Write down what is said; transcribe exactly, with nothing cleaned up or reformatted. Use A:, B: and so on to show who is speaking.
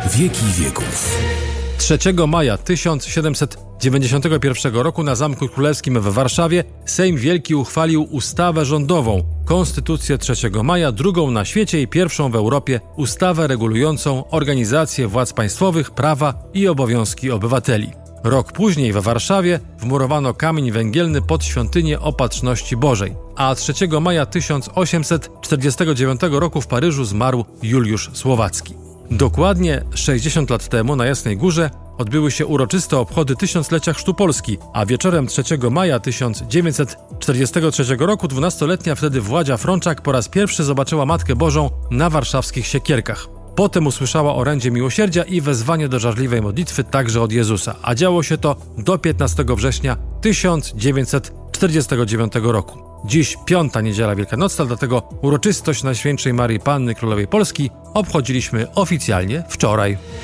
A: Wieki wieków.
B: trzeciego maja tysiąc siedemset dziewięćdziesiątego pierwszego roku na Zamku Królewskim w Warszawie Sejm Wielki uchwalił ustawę rządową, Konstytucję trzeciego maja, drugą na świecie i pierwszą w Europie ustawę regulującą organizację władz państwowych, prawa i obowiązki obywateli. Rok później w Warszawie wmurowano kamień węgielny pod świątynię Opatrzności Bożej, a trzeciego maja tysiąc osiemset czterdziestego dziewiątego roku w Paryżu zmarł Juliusz Słowacki. Dokładnie sześćdziesiąt lat temu na Jasnej Górze odbyły się uroczyste obchody tysiąclecia chrztu Polski, a wieczorem trzeciego maja tysiąc dziewięćset czterdziestego trzeciego roku dwunastoletnia wtedy Władzia Frączak po raz pierwszy zobaczyła Matkę Bożą na warszawskich Siekierkach. Potem usłyszała orędzie miłosierdzia i wezwanie do żarliwej modlitwy także od Jezusa, a działo się to do piętnastego września tysiąc dziewięćset czterdziestego dziewiątego roku. Dziś piąta niedziela wielkanocna, dlatego uroczystość Najświętszej Maryi Panny Królowej Polski obchodziliśmy oficjalnie wczoraj.